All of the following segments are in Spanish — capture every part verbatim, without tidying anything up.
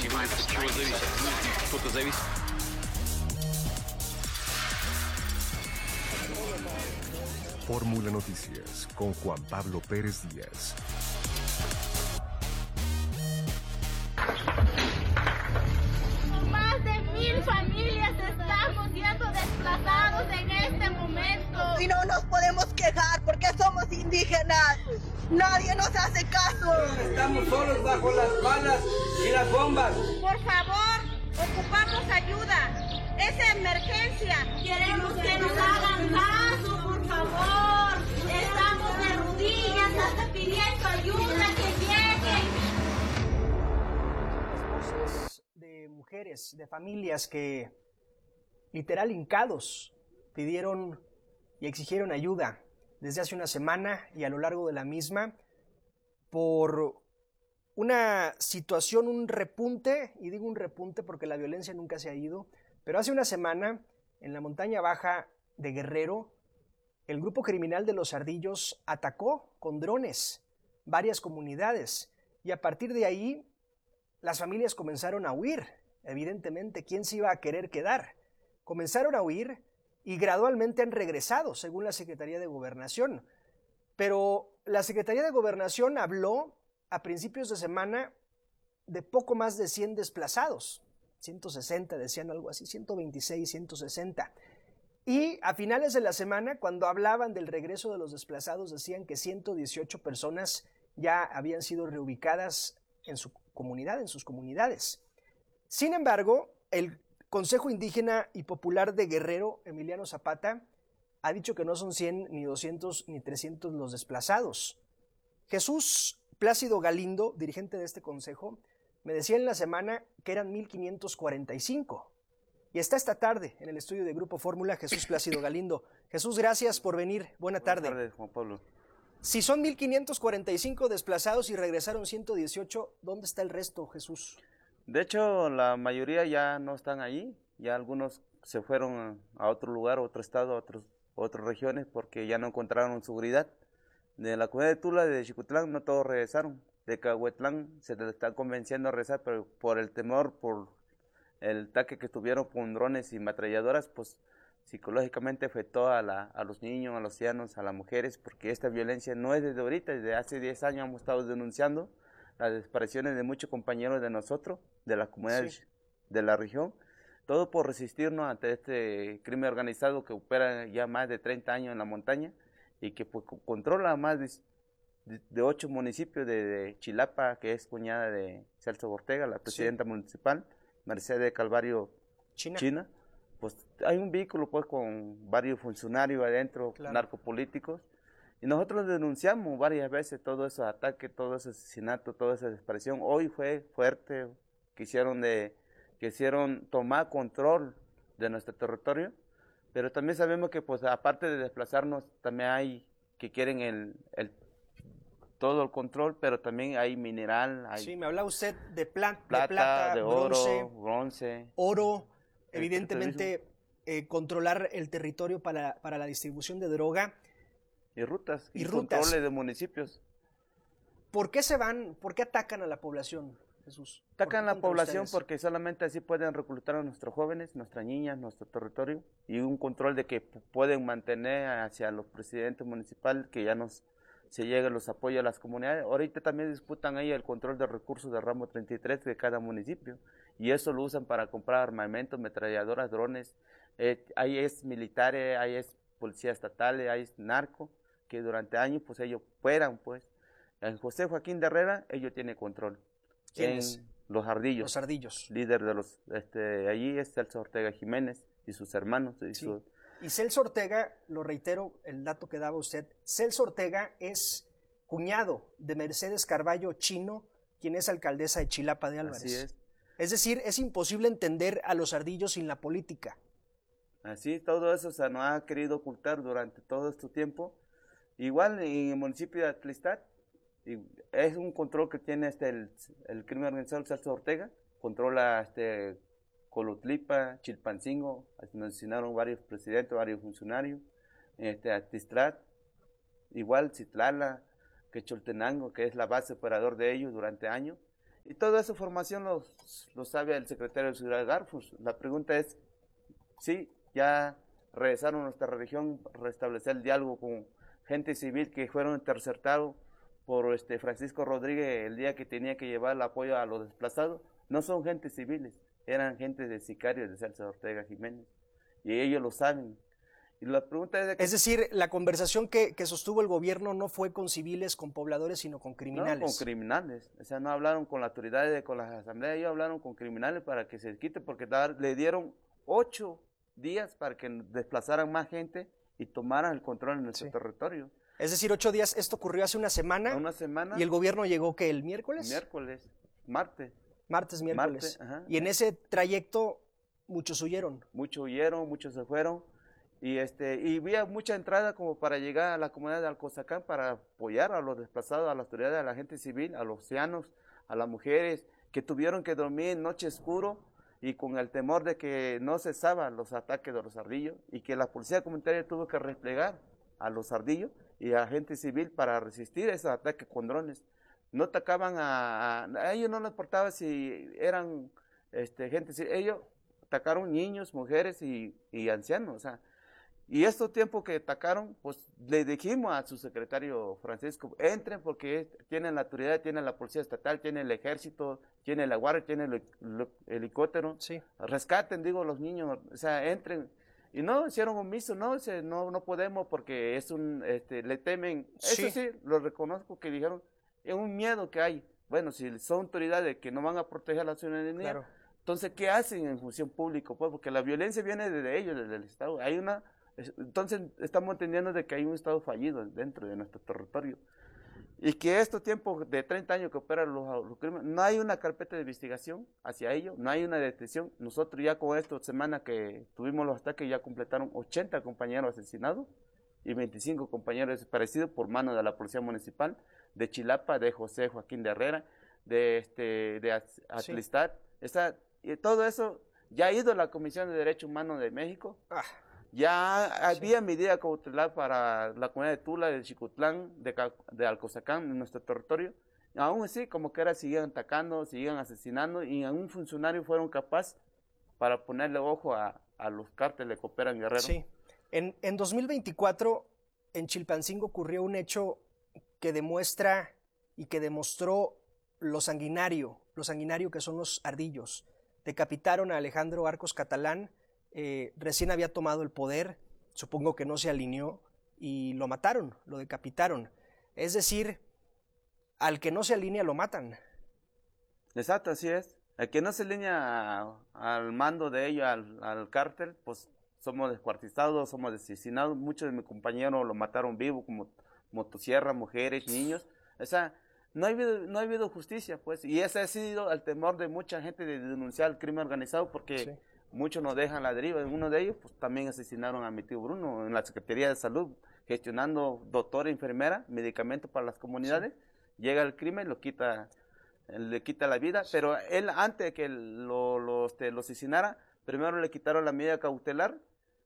Fórmula Noticias con Juan Pablo Pérez Díaz. Más de mil familias estamos siendo desplazados en este momento. Y no nos podemos quejar porque somos indígenas. Nadie nos hace caso. Estamos solos bajo las balas y las bombas. Por favor, ocupamos ayuda. Es emergencia. Queremos que nos hagan caso, por favor. Estamos de rodillas hasta pidiendo ayuda, que lleguen. Las voces de mujeres, de familias que literal hincados pidieron y exigieron ayuda desde hace una semana y a lo largo de la misma por una situación, un repunte, y digo un repunte porque la violencia nunca se ha ido, pero hace una semana en la montaña baja de Guerrero el grupo criminal de Los Ardillos atacó con drones varias comunidades y a partir de ahí las familias comenzaron a huir. Evidentemente, ¿quién se iba a querer quedar? Comenzaron a huir y gradualmente han regresado, según la Secretaría de Gobernación. Pero la Secretaría de Gobernación habló a principios de semana de poco más de cien desplazados, ciento sesenta decían algo así, ciento veintiséis, ciento sesenta. Y a finales de la semana, cuando hablaban del regreso de los desplazados, decían que ciento dieciocho personas ya habían sido reubicadas en su comunidad, en sus comunidades. Sin embargo, el Consejo Indígena y Popular de Guerrero, Emiliano Zapata, ha dicho que no son cien, ni doscientos, ni trescientos los desplazados. Jesús Plácido Galindo, dirigente de este consejo, me decía en la semana que eran mil quinientos cuarenta y cinco. Y está esta tarde en el estudio de Grupo Fórmula Jesús Plácido Galindo. Jesús, gracias por venir. Buena tarde. Buenas tardes, Juan Pablo. Si son mil quinientos cuarenta y cinco desplazados y regresaron ciento dieciocho, ¿dónde está el resto, Jesús? De hecho, la mayoría ya no están ahí. Ya algunos se fueron a otro lugar, a otro estado, a otros, otras regiones, porque ya no encontraron seguridad. De la comunidad de Tula, de Xicutlán, no todos regresaron. De Cahuetlán se les está convenciendo a regresar, pero por el temor, por el ataque que tuvieron con drones y ametralladoras, pues psicológicamente afectó a, la, a los niños, a los ancianos, a las mujeres, porque esta violencia no es desde ahorita, desde hace diez años hemos estado denunciando las desapariciones de muchos compañeros de nosotros, de las comunidades sí. de la región, todo por resistirnos ante este crimen organizado que opera ya más de treinta años en la montaña y que pues, controla más de, de, de ocho municipios de, de Chilapa, que es cuñada de Celso Ortega, la presidenta sí. municipal, Mercedes Calvario China. China, pues hay un vehículo pues con varios funcionarios adentro, claro. narcopolíticos, y nosotros denunciamos varias veces todos esos ataques, todo ese asesinato, toda esa desaparición. Hoy fue fuerte, quisieron, de, quisieron tomar control de nuestro territorio, pero también sabemos que pues aparte de desplazarnos, también hay que quieren el, el todo el control, pero también hay mineral. Hay sí, me habla usted de, plan, plata, de plata, de bronce, oro, bronce, oro, evidentemente eh, controlar el territorio para, para la distribución de droga. Y rutas, y, y rutas. Controles de municipios. ¿Por qué se van, por qué atacan a la población, Jesús? Atacan a la población ustedes? Porque solamente así pueden reclutar a nuestros jóvenes, nuestras niñas, nuestro territorio, y un control de que pueden mantener hacia los presidentes municipales que ya nos se lleguen los apoyos a las comunidades. Ahorita también disputan ahí el control de recursos del ramo treinta y tres de cada municipio, y eso lo usan para comprar armamentos, ametralladoras, drones. Eh, ahí es militares, ahí es policía estatal, ahí es narco, que durante años pues ellos fueran pues. En José Joaquín de Herrera, ellos tienen control. ¿Quién en es? Los Ardillos. Los Ardillos. Líder de los, este, allí es Celso Ortega Jiménez y sus hermanos. Y, sí. su... y Celso Ortega, lo reitero, el dato que daba usted, Celso Ortega es cuñado de Mercedes Carballo Chino, quien es alcaldesa de Chilapa de Álvarez. Así es. Es decir, es imposible entender a los Ardillos sin la política. Así, todo eso se nos ha querido ocultar durante todo este tiempo. Igual en el municipio de Atlistad, es un control que tiene este el, el crimen organizado Celso Ortega, controla este Colotlipa, Chilpancingo, asesinaron varios presidentes, varios funcionarios, este Atlistad, igual Citlala, Quecholtenango, que es la base operador de ellos durante años, Y toda esa formación lo, lo sabe el secretario de Seguridad Garfus. La pregunta es, sí, ya regresaron a nuestra región, restablecer el diálogo con gente civil que fueron interceptados por este Francisco Rodríguez el día que tenía que llevar el apoyo a los desplazados. No son gente civiles, eran gente de sicarios de Celso Ortega Jiménez. Y ellos lo saben. Y la pregunta es, de que, es decir, la conversación que, que sostuvo el gobierno no fue con civiles, con pobladores, sino con criminales. No, con criminales. O sea, no hablaron con las autoridades, con las asambleas, ellos hablaron con criminales para que se quite, porque dar, le dieron ocho días para que desplazaran más gente y tomaran el control en nuestro sí. territorio. Es decir, ocho días, esto ocurrió hace una semana. Una semana. ¿Y el gobierno llegó qué, el miércoles? Miércoles, martes. Martes, miércoles. Martes, ajá. Y en ese trayecto muchos huyeron. Muchos huyeron, muchos se fueron. Y este y había mucha entrada como para llegar a la comunidad de Alcozacán para apoyar a los desplazados, a las autoridades, a la gente civil, a los ancianos, a las mujeres que tuvieron que dormir en noche oscuro y con el temor de que no cesaban los ataques de los ardillos y que la policía comunitaria tuvo que replegar a los ardillos y a gente civil para resistir esos ataques con drones. No atacaban a, a, a ellos no les importaba si eran este, gente civil, ellos atacaron niños, mujeres y, y ancianos, o sea. Y estos tiempos que atacaron, pues le dijimos a su secretario Francisco, entren porque tienen la autoridad, tienen la policía estatal, tienen el ejército, tienen la guardia, tienen el, el helicóptero, sí. rescaten, digo, los niños, o sea, entren. Y no, hicieron omiso, no, no, no podemos porque es un, este, le temen, sí. eso sí, lo reconozco que dijeron, es un miedo que hay. Bueno, si son autoridades que no van a proteger a la ciudadanía, claro. Entonces, ¿qué hacen en función pública? Pues porque la violencia viene desde ellos, desde el Estado. Hay una Entonces estamos entendiendo de que hay un Estado fallido dentro de nuestro territorio y que estos tiempos de treinta años que operan los, los crímenes, no hay una carpeta de investigación hacia ello, no hay una detención. Nosotros ya con esta semana que tuvimos los ataques ya completaron ochenta compañeros asesinados y veinticinco compañeros desaparecidos por mano de la Policía Municipal de Chilapa, de José Joaquín de Herrera, de, este, de Atlistar. Sí. Esa, y todo eso ya ha ido a la Comisión de Derechos Humanos de México. Ah. Ya había sí. medida cautelar para la comunidad de Tula, de Xicutlán, de, de Alcozacán, en nuestro territorio. Aún así, como que era, siguen atacando, siguen asesinando, y un funcionario fueron capaces para ponerle ojo a, a los cárteles que operan Guerrero. Sí. En, en dos mil veinticuatro, en Chilpancingo ocurrió un hecho que demuestra y que demostró lo sanguinario, lo sanguinario que son los ardillos. Decapitaron a Alejandro Arcos Catalán. Eh, recién había tomado el poder, supongo que no se alineó, y lo mataron, lo decapitaron. Es decir, al que no se alinea lo matan. Exacto, así es. El que no se alinea a, al mando de ellos, al, al cártel, pues somos descuartizados, somos asesinados. Muchos de mis compañeros lo mataron vivo, como motosierra, mujeres, niños. O sea, no ha habido, no ha habido justicia, pues. Y ese ha sido el temor de mucha gente de denunciar el crimen organizado, porque sí. muchos nos dejan la deriva. En uno de ellos, pues también asesinaron a mi tío Bruno en la Secretaría de Salud, gestionando doctor, enfermera, medicamentos para las comunidades. Sí. Llega el crimen, lo quita, le quita la vida, sí. pero él, antes de que lo, lo, este, lo asesinara, primero le quitaron la medida cautelar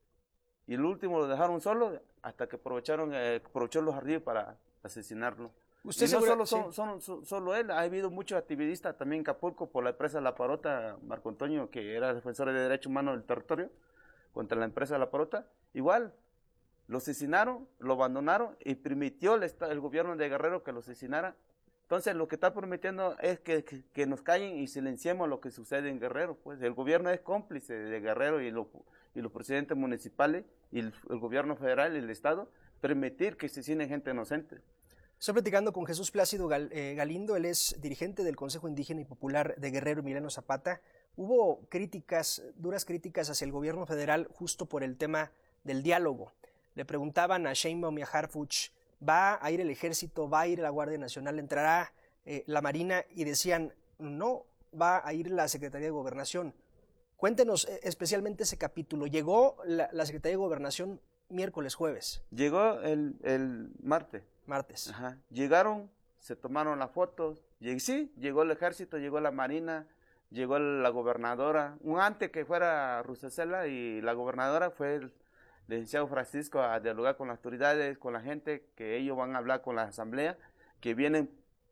y el último lo dejaron solo hasta que aprovecharon, eh, aprovechó los ardillos para asesinarlo. Usted y no seguro, solo, son, sí. son, son, solo él, ha habido muchos activistas también en Acapulco por la empresa La Parota, Marco Antonio, que era defensor de derechos humanos del territorio, contra la empresa La Parota. Igual, lo asesinaron, lo abandonaron y permitió el, el gobierno de Guerrero que lo asesinara. Entonces, lo que está prometiendo es que, que, que nos callen y silenciemos lo que sucede en Guerrero. Pues el gobierno es cómplice de Guerrero y, lo, y los presidentes municipales y el, el gobierno federal y el Estado permitir que asesinen gente inocente. Estoy platicando con Jesús Plácido Gal, eh, Galindo, él es dirigente del Consejo Indígena y Popular de Guerrero, Emiliano Zapata. Hubo críticas, duras críticas hacia el gobierno federal justo por el tema del diálogo. Le preguntaban a Sheinbaum y a Harfuch, ¿va a ir el ejército, va a ir la Guardia Nacional, entrará eh, la Marina? Y decían, no, va a ir la Secretaría de Gobernación. Cuéntenos eh, especialmente ese capítulo. ¿Llegó la, la Secretaría de Gobernación miércoles, jueves? Llegó el, el martes. Martes. Ajá. Llegaron, se tomaron las fotos, y sí, llegó el ejército, llegó la Marina, llegó la gobernadora. Un antes que fuera Rusacela y la gobernadora fue el licenciado Francisco a dialogar con las autoridades, con la gente, que ellos van a hablar con la asamblea, que vienen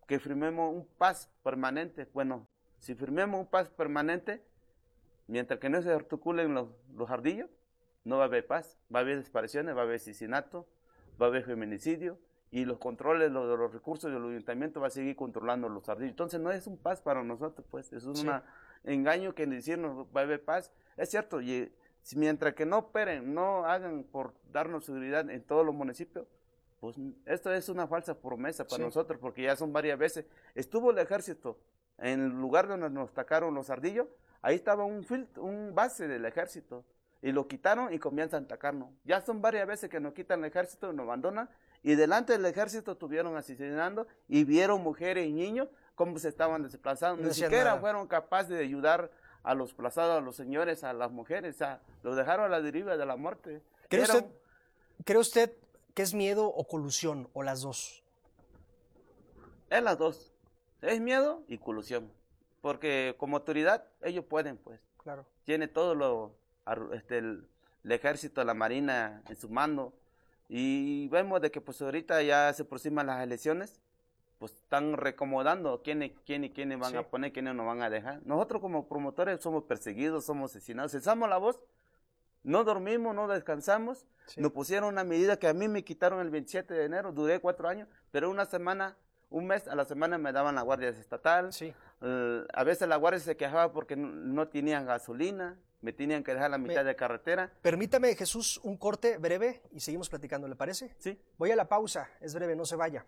que firmemos un paz permanente. Bueno, si firmemos un paz permanente, mientras que no se articulen los, los ardillos, no va a haber paz, va a haber desapariciones, va a haber asesinato, va a haber feminicidio, y los controles los, de los recursos del ayuntamiento va a seguir controlando los ardillos. Entonces no es un paz para nosotros, pues, es un sí. engaño que decirnos va a haber paz. Es cierto, y si mientras que no operen, no hagan por darnos seguridad en todos los municipios, pues esto es una falsa promesa para sí. nosotros, porque ya son varias veces. Estuvo el ejército en el lugar donde nos atacaron los ardillos, ahí estaba un, filtro, un base del ejército, y lo quitaron y comienzan a atacarnos. Ya son varias veces que nos quitan el ejército, nos abandonan, y delante del ejército estuvieron asesinando, y vieron mujeres y niños cómo se estaban desplazando. No Ni siquiera nada. fueron capaces de ayudar a los desplazados, a los señores, a las mujeres, o sea, los dejaron a la deriva de la muerte. ¿Cree usted, ¿Cree usted que es miedo o colusión, o las dos? Es las dos, es miedo y colusión, porque como autoridad ellos pueden, pues. Claro. Tiene todo lo, este, el, el ejército, la marina en su mano, y vemos de que pues ahorita ya se aproximan las elecciones, pues están recomodando quiénes quién y quiénes van sí. a poner, quiénes nos van a dejar. Nosotros como promotores somos perseguidos, somos asesinados, alzamos la voz, no dormimos, no descansamos, sí. nos pusieron una medida que a mí me quitaron el veintisiete de enero, duré cuatro años, pero una semana, un mes a la semana me daban la guardia estatal, sí. uh, a veces la guardia se quejaba porque no, no tenían gasolina, me tenían que dejar la mitad me, de carretera. Permítame, Jesús, un corte breve y seguimos platicando, ¿le parece? Sí. Voy a la pausa, es breve, no se vaya.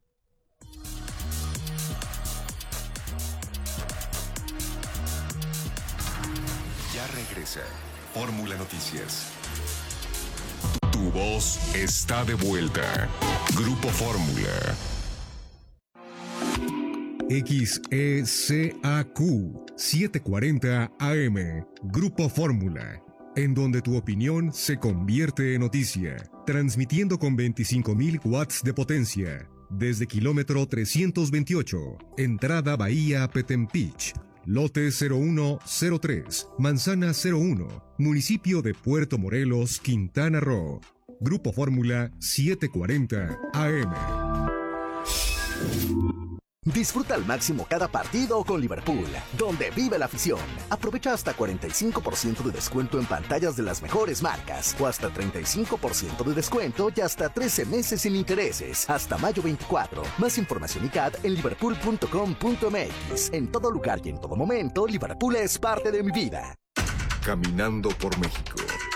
Ya regresa Fórmula Noticias. Tu voz está de vuelta. Grupo Fórmula. X E C A Q setecientos cuarenta A M. Grupo Fórmula. En donde tu opinión se convierte en noticia. Transmitiendo con veinticinco mil watts de potencia. Desde kilómetro trescientos veintiocho. Entrada Bahía Petempich. Lote cero uno cero tres, Manzana cero uno, municipio de Puerto Morelos, Quintana Roo. Grupo Fórmula setecientos cuarenta A M. Disfruta al máximo cada partido con Liverpool, donde vive la afición. Aprovecha hasta cuarenta y cinco por ciento de descuento en pantallas de las mejores marcas, o hasta treinta y cinco por ciento de descuento y hasta trece meses sin intereses, hasta mayo veinticuatro. Más información y C A D en liverpool punto com punto m x. En todo lugar y en todo momento, Liverpool es parte de mi vida. Caminando por México.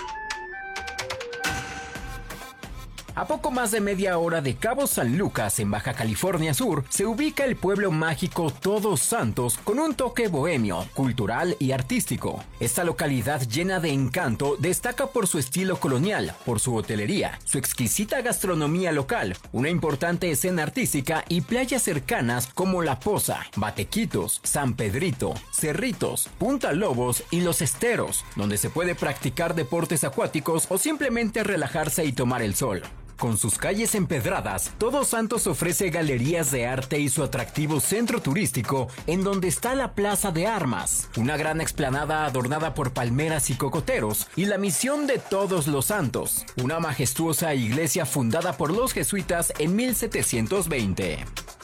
A poco más de media hora de Cabo San Lucas, en Baja California Sur, se ubica el pueblo mágico Todos Santos con un toque bohemio, cultural y artístico. Esta localidad llena de encanto destaca por su estilo colonial, por su hotelería, su exquisita gastronomía local, una importante escena artística y playas cercanas como La Poza, Batequitos, San Pedrito, Cerritos, Punta Lobos y Los Esteros, donde se puede practicar deportes acuáticos o simplemente relajarse y tomar el sol. Con sus calles empedradas, Todos Santos ofrece galerías de arte y su atractivo centro turístico, en donde está la Plaza de Armas, una gran explanada adornada por palmeras y cocoteros, y la Misión de Todos los Santos, una majestuosa iglesia fundada por los jesuitas en mil setecientos veinte.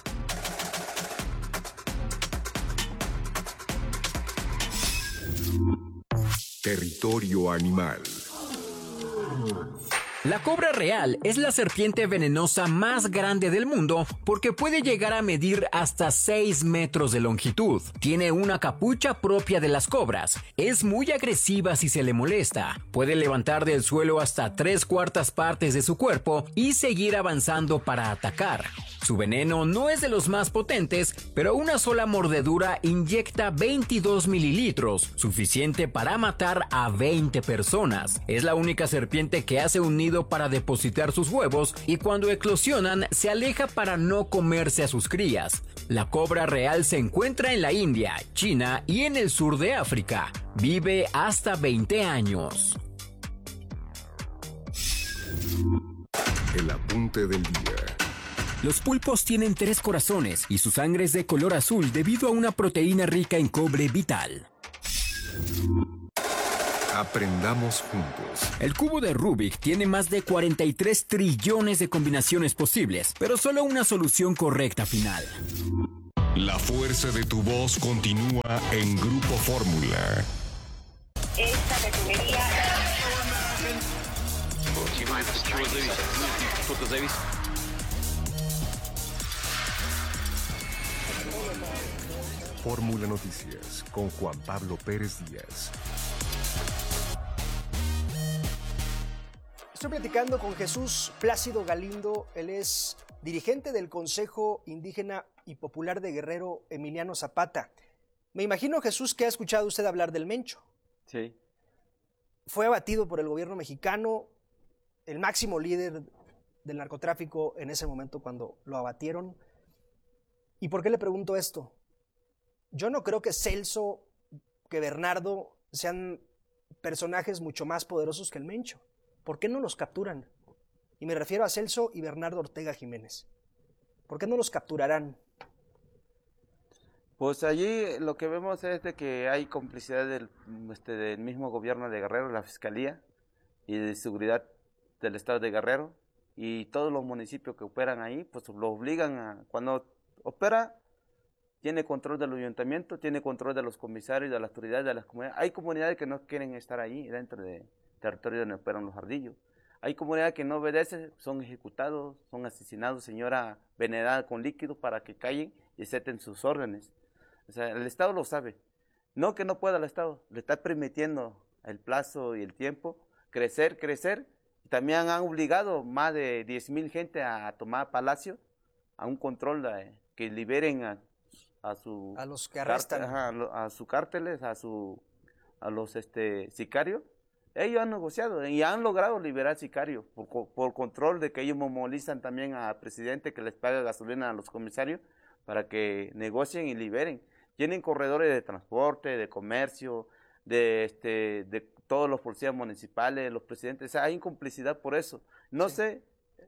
Territorio animal. La cobra real es la serpiente venenosa más grande del mundo porque puede llegar a medir hasta seis metros de longitud. Tiene una capucha propia de las cobras. Es muy agresiva si se le molesta. Puede levantar del suelo hasta tres cuartas partes de su cuerpo y seguir avanzando para atacar. Su veneno no es de los más potentes, pero una sola mordedura inyecta veintidós mililitros, suficiente para matar a veinte personas. Es la única serpiente que hace un nido para depositar sus huevos y cuando eclosionan se aleja para no comerse a sus crías. La cobra real se encuentra en la India, China y en el sur de África. Vive hasta veinte años. El apunte del día. Los pulpos tienen tres corazones y su sangre es de color azul debido a una proteína rica en cobre vital. Aprendamos juntos. El cubo de Rubik tiene más de cuarenta y tres trillones de combinaciones posibles, pero solo una solución correcta final. La fuerza de tu voz continúa en Grupo Fórmula. Esta refinería... Fórmula Noticias con Juan Pablo Pérez Díaz. Estoy platicando con Jesús Plácido Galindo. Él es dirigente del Consejo Indígena y Popular de Guerrero Emiliano Zapata. Me imagino, Jesús, que ha escuchado usted hablar del Mencho. Sí. Fue abatido por el gobierno mexicano, el máximo líder del narcotráfico en ese momento cuando lo abatieron. ¿Y por qué le pregunto esto? Yo no creo que Celso, que Bernardo sean personajes mucho más poderosos que el Mencho. ¿Por qué no los capturan? Y me refiero a Celso y Bernardo Ortega Jiménez. ¿Por qué no los capturarán? Pues allí lo que vemos es de que hay complicidad del, este, del mismo gobierno de Guerrero, la Fiscalía y de Seguridad del Estado de Guerrero, y todos los municipios que operan ahí, pues lo obligan a, cuando opera, tiene control del ayuntamiento, tiene control de los comisarios, de las autoridades, de las comunidades. Hay comunidades que no quieren estar ahí dentro del territorio donde operan los ardillos. Hay comunidades que no obedecen, son ejecutados, son asesinados, señora venenada con líquido para que callen y acepten sus órdenes. O sea, el Estado lo sabe. No que no pueda el Estado, le está permitiendo el plazo y el tiempo crecer, crecer. También han obligado más de diez mil gente a tomar Palacio, a un control de, que liberen a, a su a los que arrestan, ajá, a, a sus cárteles, a su a los este sicarios. Ellos han negociado y han logrado liberar sicarios por, por control de que ellos movilizan también al presidente que les paga gasolina a los comisarios para que negocien y liberen. Tienen corredores de transporte, de comercio, de este de todos los policías municipales, los presidentes. O sea, hay incomplicidad por eso. No sí. sé,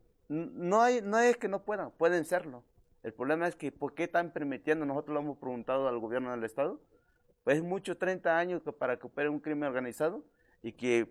no hay no es que no puedan, pueden serlo. El problema es que ¿por qué están permitiendo? Nosotros lo hemos preguntado al gobierno del Estado. Pues es mucho treinta años que para que opere un crimen organizado y que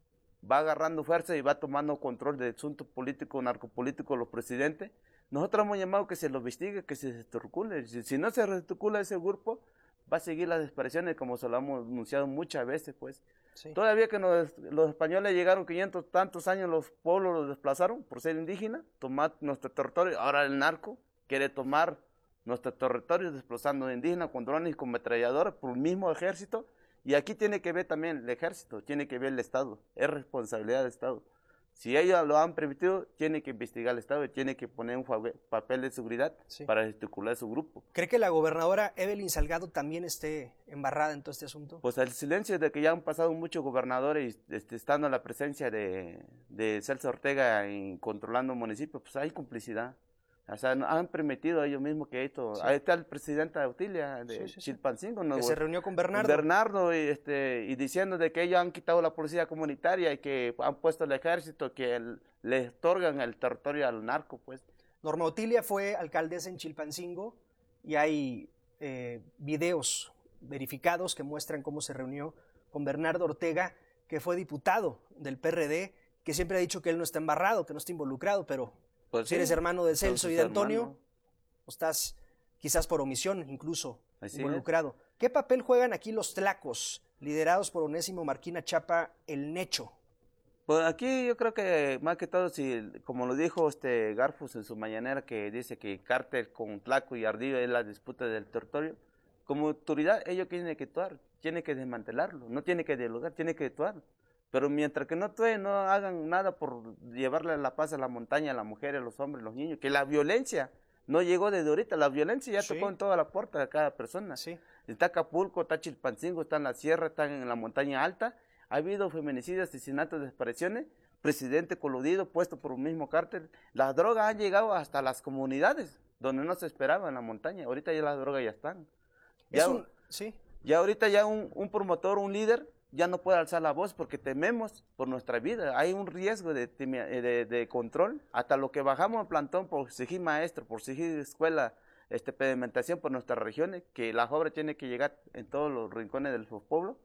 va agarrando fuerza y va tomando control del asunto político, narcopolítico de los presidentes. Nosotros hemos llamado que se lo investigue, que se desarticule. Si, si no se desarticula ese grupo, va a seguir las desapariciones como se lo hemos anunciado muchas veces, pues. Sí. Todavía que nos, los españoles llegaron quinientos tantos años, los pueblos los desplazaron por ser indígenas, tomar nuestro territorio. Ahora el narco quiere tomar nuestro territorio desplazando indígenas con drones y con ametralladoras por el mismo ejército. Y aquí tiene que ver también el ejército, tiene que ver el Estado, es responsabilidad del Estado. Si ellos lo han permitido, tiene que investigar el Estado y tiene que poner un papel de seguridad sí. para desarticular su grupo. ¿Cree que la gobernadora Evelyn Salgado también esté embarrada en todo este asunto? Pues el silencio de que ya han pasado muchos gobernadores y este, estando en la presencia de, de Celso Ortega y controlando municipios, pues hay complicidad. O sea, han permitido ellos mismos que esto... Sí. Ahí está el presidente de Autilia, de sí, sí, Chilpancingo. ¿no? Que se reunió con Bernardo. Bernardo, y, este, y diciendo de que ellos han quitado la policía comunitaria y que han puesto el ejército, que el, le otorgan el territorio al narco, pues. Norma Autilia fue alcaldesa en Chilpancingo y hay eh, videos verificados que muestran cómo se reunió con Bernardo Ortega, que fue diputado del P R D, que siempre ha dicho que él no está embarrado, que no está involucrado, pero... Pues si sí, eres hermano de Celso y de Antonio, hermano. O estás quizás por omisión incluso Así involucrado. Es. ¿Qué papel juegan aquí los tlacos, liderados por Onésimo Marquina Chapa, el Necho? Pues aquí yo creo que más que todo, si como lo dijo este Garfus en su mañanera, que dice que cártel con tlaco y ardillo es la disputa del territorio, como autoridad ellos tienen que actuar, tienen que desmantelarlo, no tienen que dialogar, tienen que actuar. Pero mientras que no actúen, no hagan nada por llevarle la paz a la montaña, a las mujeres, a los hombres, a los niños, que la violencia no llegó desde ahorita, la violencia ya sí. tocó en toda la puerta de cada persona. Sí. Está Acapulco, está Chilpancingo, está en la sierra, está en la montaña alta, ha habido feminicidios, asesinatos, desapariciones, presidente coludido, puesto por un mismo cártel. Las drogas han llegado hasta las comunidades, donde no se esperaba en la montaña, ahorita ya las drogas ya están. Ya, un, sí. ya ahorita ya un, un promotor, un líder, ya no puede alzar la voz porque tememos por nuestra vida. Hay un riesgo de, de, de control. Hasta lo que bajamos al plantón por exigir maestro, por exigir escuela, este, pedimentación por nuestras regiones, que la obra tiene que llegar en todos los rincones de los pueblos.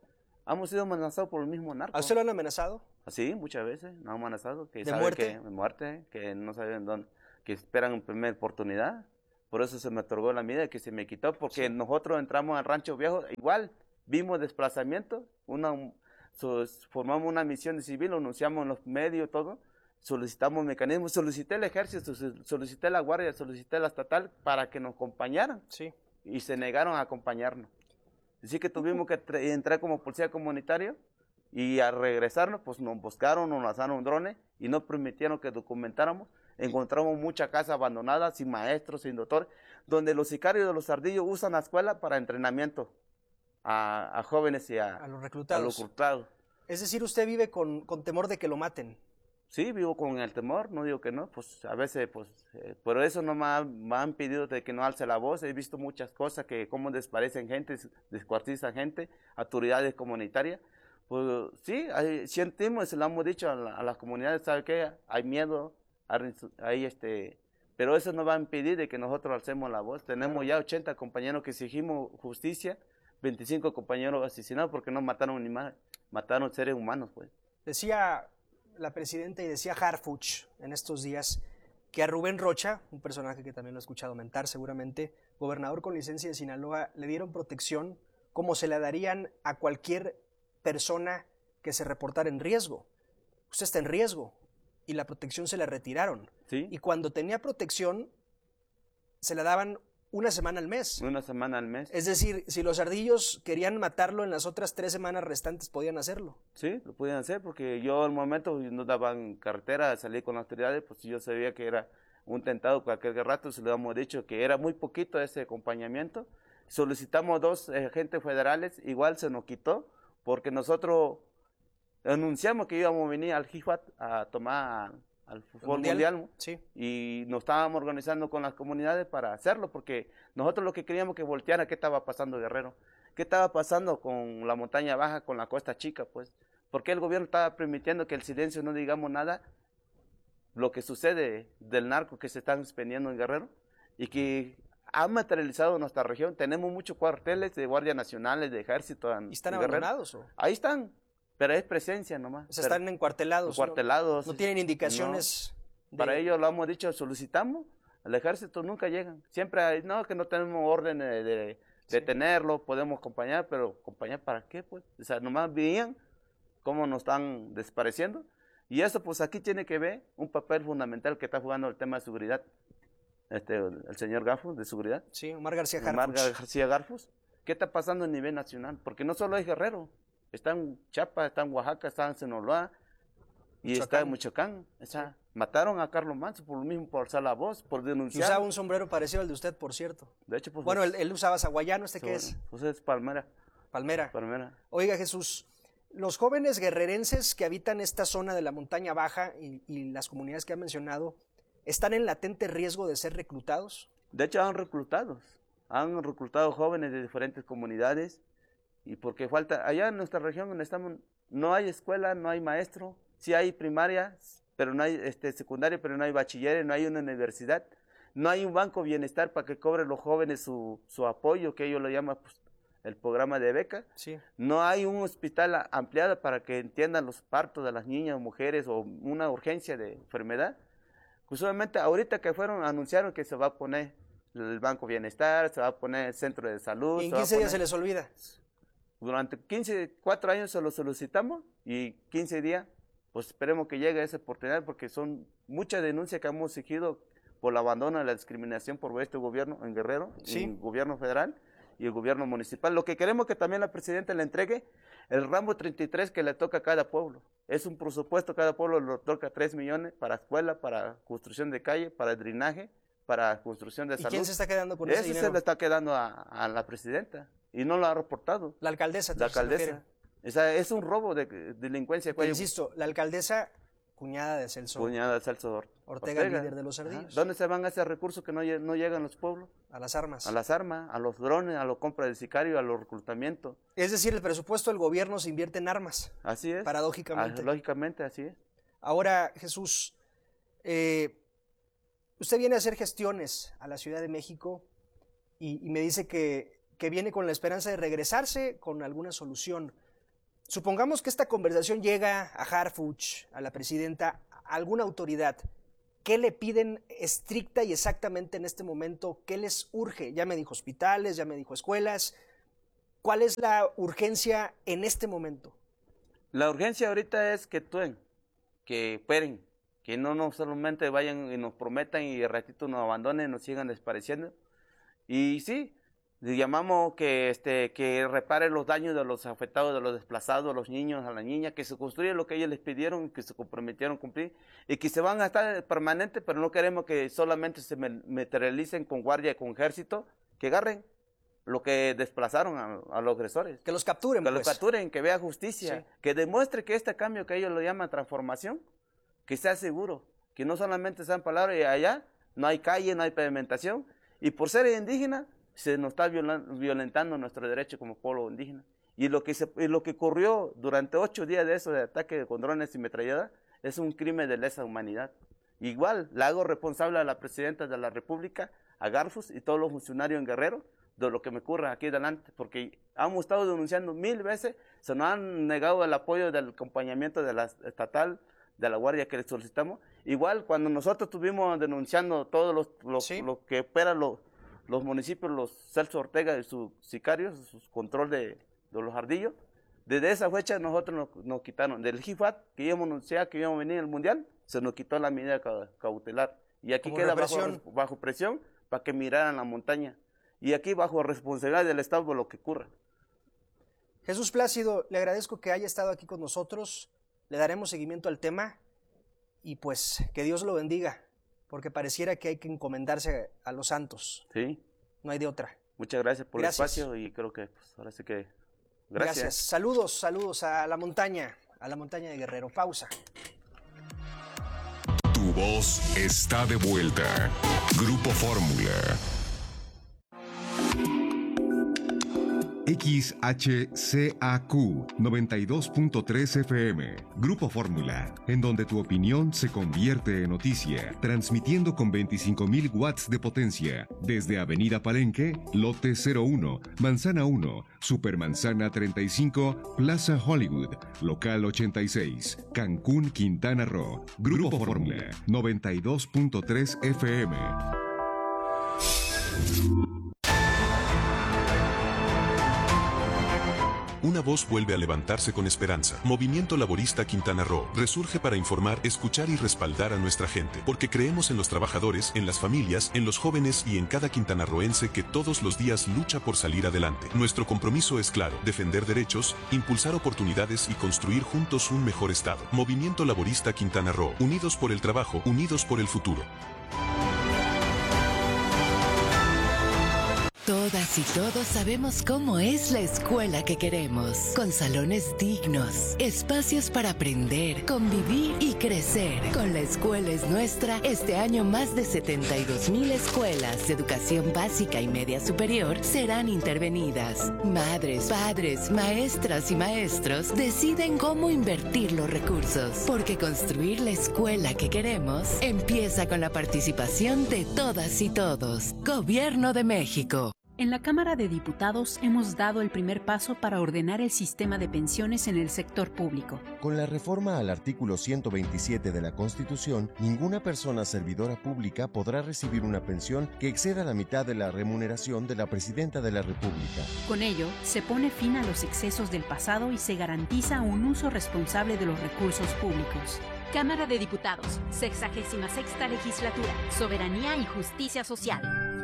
hemos sido amenazados por el mismo narco. ¿A usted lo han amenazado? Sí, muchas veces nos han amenazado. Que ¿De saben muerte? Que, de muerte, que no saben dónde, que esperan una primera oportunidad. Por eso se me otorgó la medida que se me quitó, porque sí. Nosotros entramos al Rancho Viejo, igual vimos desplazamiento, una, so, formamos una misión de civil, lo anunciamos en los medios, todo, solicitamos mecanismos, solicité el ejército, solicité la guardia, solicité la estatal para que nos acompañaran, sí. Y se negaron a acompañarnos. Así que tuvimos que entrar como policía comunitaria, y al regresarnos, pues nos buscaron, nos lanzaron drones, y no permitieron que documentáramos. Encontramos mucha casa abandonada, sin maestros, sin doctores, donde los sicarios de los Ardillos usan la escuela para entrenamiento a, a jóvenes y a, a los reclutados. A los reclutados. Es decir, usted vive con, con temor de que lo maten. Sí, vivo con el temor, no digo que no, pues a veces, pues, eh, por eso no me, ha, me han pedido de que no alce la voz. He visto muchas cosas, que cómo desaparecen gente, descuartizan gente, autoridades comunitarias. Pues sí, hay, sentimos, se lo hemos dicho a, la, a las comunidades, ¿sabe qué? Hay miedo. Ahí este, pero eso no va a impedir de que nosotros alcemos la voz. Tenemos claro. Ya ochenta compañeros que exigimos justicia, veinticinco compañeros asesinados porque no mataron animales, mataron seres humanos, pues. Decía la presidenta y decía Harfuch en estos días que a Rubén Rocha, un personaje que también lo he escuchado mentar seguramente, gobernador con licencia de Sinaloa, le dieron protección como se la darían a cualquier persona que se reportara en riesgo. Usted está en riesgo. Y la protección se la retiraron. ¿Sí? Y cuando tenía protección, se la daban una semana al mes. Una semana al mes. Es decir, si los ardillos querían matarlo en las otras tres semanas restantes, podían hacerlo. Sí, lo podían hacer, porque yo al momento no daban carretera, salí con las autoridades, pues yo sabía que era un tentado, cualquier rato se lo habíamos dicho que era muy poquito ese acompañamiento. Solicitamos dos agentes federales, igual se nos quitó, porque nosotros anunciamos que íbamos a venir al G I F A T a tomar al fútbol mundial, mundial sí. Y nos estábamos organizando con las comunidades para hacerlo, porque nosotros lo que queríamos que volteara qué estaba pasando Guerrero, qué estaba pasando con la montaña baja, con la Costa Chica, pues, porque el gobierno estaba permitiendo que el silencio no digamos nada, lo que sucede del narco que se están expendiendo en Guerrero, y que ha materializado nuestra región. Tenemos muchos cuarteles de guardias nacionales, de ejército. ¿Y están en abandonados? ¿O? Ahí están. Pero es presencia nomás. O sea, están encuartelados. Encuartelados. No, no tienen indicaciones. No. De... Para ellos lo hemos dicho, solicitamos. Al ejército nunca llegan. Siempre hay, no, que no tenemos orden de, de sí. detenerlo, podemos acompañar, pero ¿acompañar para qué? Pues, o sea, nomás veían cómo nos están desapareciendo. Y eso, pues aquí tiene que ver un papel fundamental que está jugando el tema de seguridad. Este, el, el señor Garfus, de seguridad. Sí, Omar García Garfus. Omar García Garfus. ¿Qué está pasando a nivel nacional? Porque no solo es Guerrero. Está en Chiapas, está en Oaxaca, está en Sinaloa y Michoacán. Está en Michoacán. O sea, sí. Mataron a Carlos Manso por lo mismo, por alzar la voz, por denunciar. Usaba un sombrero parecido al de usted, por cierto. De hecho, pues... Bueno, él, él usaba saguayano, ¿este sobre, qué es? Pues es palmera. Palmera. Palmera. Oiga, Jesús, los jóvenes guerrerenses que habitan esta zona de la montaña baja y, y las comunidades que ha mencionado, ¿están en latente riesgo de ser reclutados? De hecho, han reclutado. Han reclutado jóvenes de diferentes comunidades. Y porque falta, allá en nuestra región donde estamos, no hay escuela, no hay maestro, sí hay primaria, pero no hay este, secundaria, pero no hay bachilleres, no hay una universidad, no hay un banco bienestar para que cobren los jóvenes su, su apoyo, que ellos lo llaman pues, el programa de beca, sí. No hay un hospital ampliado para que entiendan los partos de las niñas o mujeres o una urgencia de enfermedad. Usualmente ahorita que fueron, anunciaron que se va a poner el banco bienestar, se va a poner el centro de salud. ¿Y en se quince va a días poner... se les olvida? Durante quince, cuatro años se lo solicitamos y quince días, pues esperemos que llegue esa oportunidad porque son muchas denuncias que hemos exigido por el abandono de la discriminación por este gobierno en Guerrero, sí. El gobierno federal y el gobierno municipal. Lo que queremos que también la presidenta le entregue el ramo treinta y tres que le toca a cada pueblo. Es un presupuesto, cada pueblo le toca tres millones para escuela, para construcción de calle, para drenaje, para construcción de ¿Y salud. quién se está quedando con ese, ese dinero? Se le está quedando a, a la presidenta. Y no lo ha reportado. La alcaldesa. La alcaldesa. O sea, es un robo de, de delincuencia. Pero insisto, la alcaldesa, cuñada de Celso. Cuñada de Celso Ortega, Ortega, líder de los Ardillos. Ajá. ¿Dónde se van esos recursos que no, no llegan a los pueblos? A las armas. A las armas, a los drones, a la compra del sicario, a los reclutamientos. Es decir, el presupuesto del gobierno se invierte en armas. Así es. Paradójicamente. Ah, lógicamente, así es. Ahora, Jesús, eh, usted viene a hacer gestiones a la Ciudad de México y, y me dice que... que viene con la esperanza de regresarse con alguna solución. supongamos que esta conversación llega a Harfuch, a la presidenta, a alguna autoridad. ¿Qué le piden estricta y exactamente en este momento? ¿Qué les urge? Ya me dijo hospitales, ya me dijo escuelas. ¿Cuál es la urgencia en este momento? La urgencia ahorita es que actúen, que esperen, que no, no solamente vayan y nos prometan y de ratito nos abandonen, nos sigan desapareciendo. Y sí, le llamamos que este que reparen los daños de los afectados, de los desplazados, a los niños, a la niña, que se construya lo que ellos les pidieron, que se comprometieron a cumplir, y que se van a estar permanentes, pero no queremos que solamente se materialicen con guardia y con ejército, que agarren lo que desplazaron a, a los agresores. Que los capturen, Que pues. los capturen, que vea justicia, sí. Que demuestre que este cambio que ellos lo llaman transformación, que sea seguro, que no solamente sean palabras y allá no hay calle, no hay pavimentación, y por ser indígena se nos está violentando nuestro derecho como pueblo indígena. Y lo que se, y lo que ocurrió durante ocho días de eso, de ataque con drones y metralladas, es un crimen de lesa humanidad. Igual, la hago responsable a la presidenta de la República, a Garfus y todos los funcionarios en Guerrero, de lo que me ocurre aquí adelante, porque hemos estado denunciando mil veces, se nos han negado el apoyo del acompañamiento de la estatal, de la guardia que les solicitamos. Igual, cuando nosotros estuvimos denunciando todos los, los, ¿sí? los que operan los, los municipios, los Celso Ortega y sus sicarios, su control de, de los ardillos, desde esa fecha nosotros nos, nos quitaron, del G I F A T, que íbamos a anunciar que íbamos a venir al Mundial, se nos quitó la medida cautelar, y aquí queda bajo, bajo presión para que miraran la montaña. Y aquí bajo responsabilidad del Estado por lo que ocurra. Jesús Plácido, le agradezco que haya estado aquí con nosotros, le daremos seguimiento al tema y pues que Dios lo bendiga, porque pareciera que hay que encomendarse a los santos. Sí. No hay de otra. Muchas gracias por gracias. el espacio y creo que pues, ahora sí que... Gracias. Gracias. Saludos, saludos a la montaña, a la montaña de Guerrero. Pausa. Tu voz está de vuelta. Grupo Fórmula. X H C A Q noventa y dos punto tres F M, Grupo Fórmula, en donde tu opinión se convierte en noticia, transmitiendo con veinticinco mil watts de potencia, desde Avenida Palenque, Lote cero uno, Manzana uno, Supermanzana treinta y cinco, Plaza Hollywood, Local ochenta y seis, Cancún, Quintana Roo, Grupo Fórmula, noventa y dos punto tres F M. Una voz vuelve a levantarse con esperanza. Movimiento Laborista Quintana Roo resurge para informar, escuchar y respaldar a nuestra gente, porque creemos en los trabajadores, en las familias, en los jóvenes y en cada quintanarroense que todos los días lucha por salir adelante. Nuestro compromiso es claro: defender derechos, impulsar oportunidades y construir juntos un mejor estado. Movimiento Laborista Quintana Roo, unidos por el trabajo, unidos por el futuro. Todas y todos sabemos cómo es la escuela que queremos, con salones dignos, espacios para aprender, convivir y crecer. Con La Escuela es Nuestra, este año más de setenta y dos mil escuelas de educación básica y media superior serán intervenidas. Madres, padres, maestras y maestros deciden cómo invertir los recursos, porque construir la escuela que queremos empieza con la participación de todas y todos. Gobierno de México. En la Cámara de Diputados hemos dado el primer paso para ordenar el sistema de pensiones en el sector público. Con la reforma al artículo ciento veintisiete de la Constitución, ninguna persona servidora pública podrá recibir una pensión que exceda la mitad de la remuneración de la Presidenta de la República. Con ello, se pone fin a los excesos del pasado y se garantiza un uso responsable de los recursos públicos. Cámara de Diputados, sexagésima sexta legislatura, Soberanía y Justicia Social.